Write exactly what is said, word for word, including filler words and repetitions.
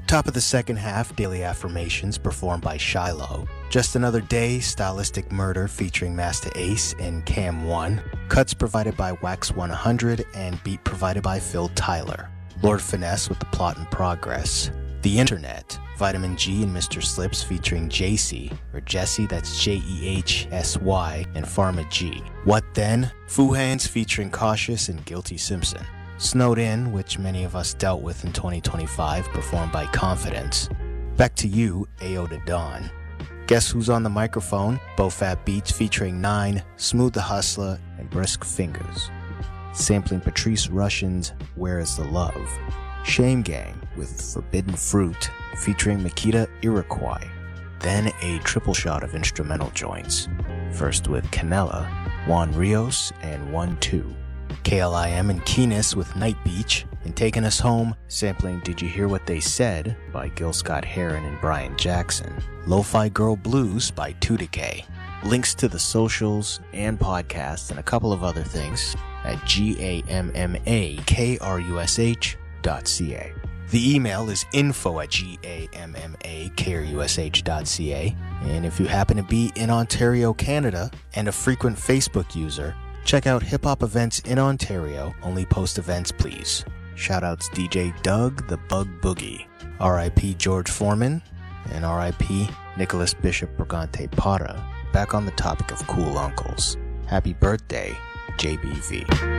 Top of the second half, Daily Affirmations performed by Shiloh. Just Another Day, Stylistic Murder featuring Master Ace and Cam one. Cuts provided by Wax one hundred and beat provided by Phil Tyler. Lord Finesse with The Plot in Progress. The Internet, Vitamin G and Mister Slips featuring J C, or Jesse, that's J E H S Y, and Pharma G. What Then, Foo Hands featuring Cautious and Guilty Simpson. Snowed In, which many of us dealt with in twenty twenty-five, performed by Confidence. Back to You, A O Da Dawn. Guess Who's on the Microphone, BoFat Beats featuring Nine, Smooth the Hustler, and Brisk Fingers. Sampling Patrice Rushen's Where Is the Love. Shame Gang with Forbidden Fruit featuring Makita Iroquois. Then a triple shot of instrumental joints. First with Canela, Juan Rios, and one two. K L I M and Keenis with Night Beach, and Taking Us Home, sampling Did You Hear What They Said by Gil Scott-Heron and Brian Jackson. Lo-Fi Girl Blues by two Decay. Links to the socials and podcasts and a couple of other things at gammakarush dot ca. The email is info at gammakarush dot ca, and if you happen to be in Ontario, Canada, and a frequent Facebook user, check out Hip Hop Events in Ontario. Only post events, please. Shoutouts D J Doug, the Bug Boogie. R I P George Foreman, and R I P Nicholas Bishop Brigante Parra. Back on the topic of cool uncles. Happy birthday, J B V.